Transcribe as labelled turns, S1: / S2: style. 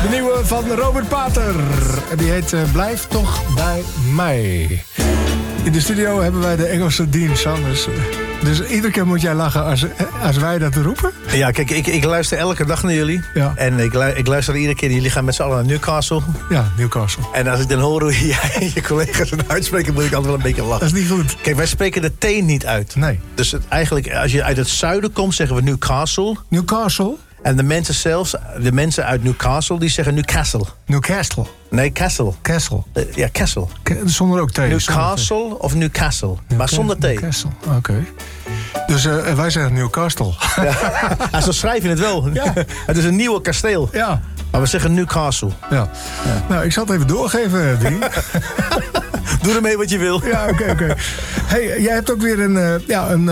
S1: De nieuwe van Robert Pater. En die heet Blijf toch bij mij. In de studio hebben wij de Engelse Dean Sanders. Dus iedere keer moet jij lachen als wij dat roepen?
S2: Ja, kijk, ik luister elke dag naar jullie.
S1: Ja.
S2: En ik luister iedere keer. Jullie gaan met z'n allen naar Newcastle.
S1: Ja, Newcastle.
S2: En als ik dan hoor hoe jij en je collega's het uitspreken, moet ik altijd wel een beetje lachen.
S1: Dat is niet goed.
S2: Kijk, wij spreken de T niet uit.
S1: Nee.
S2: Dus eigenlijk, als je uit het zuiden komt, zeggen we Newcastle.
S1: Newcastle?
S2: En de mensen uit Newcastle, die zeggen Newcastle.
S1: Newcastle.
S2: Nee, Castle.
S1: Castle.
S2: Ja, Castle.
S1: Zonder ook T.
S2: Newcastle of Newcastle. Maar zonder T.
S1: Newcastle, oké. Dus wij zeggen Newcastle.
S2: Ja, zo schrijf je het wel.
S1: Ja.
S2: Het is een nieuwe kasteel.
S1: Ja.
S2: Maar we zeggen Newcastle.
S1: Ja. Nou, ik zal het even doorgeven, Dean.
S2: Doe ermee wat je wil.
S1: Ja, oké. Hey, jij hebt ook weer een